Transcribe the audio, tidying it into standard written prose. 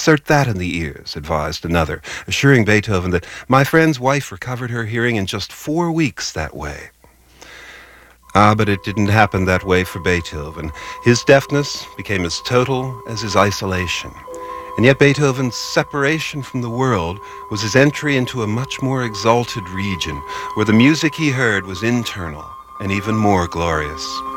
Insert that in the ears, advised another, assuring Beethoven that my friend's wife recovered her hearing in just 4 weeks that way. But it didn't happen that way for Beethoven. His deafness became as total as his isolation. And yet Beethoven's separation from the world was his entry into a much more exalted region, where the music he heard was internal and even more glorious.